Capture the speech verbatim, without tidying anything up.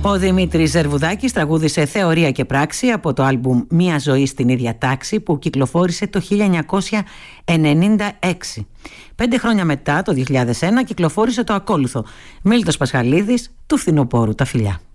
Ο Δημήτρης Ζερβουδάκης τραγούδισε «Θεωρία και πράξη» από το άλμπουμ «Μια ζωή στην ίδια τάξη» που κυκλοφόρησε το χίλια εννιακόσια ενενήντα έξι. Πέντε χρόνια μετά, το δύο χιλιάδες ένα, κυκλοφόρησε το ακόλουθο «Μίλτος Πασχαλίδης, του φθινοπόρου τα φιλιά».